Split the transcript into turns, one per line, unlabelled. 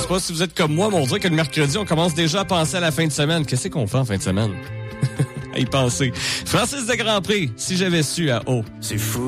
pas si vous êtes comme moi, mais on dirait que le mercredi, on commence déjà à penser à la fin de semaine. Qu'est-ce qu'on fait en fin de semaine? À y penser. Francis de Grandpré, si j'avais su à O.
C'est fou.